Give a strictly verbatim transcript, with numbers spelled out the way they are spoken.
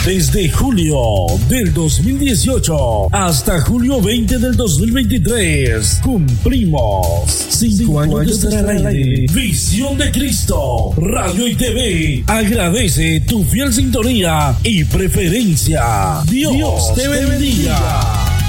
Desde julio del dos mil dieciocho hasta julio veinte del dos mil veintitrés, cumplimos cinco años de estar al aire. Visión de Cristo, Radio y T V, agradece tu fiel sintonía y preferencia. Dios, Dios te bendiga.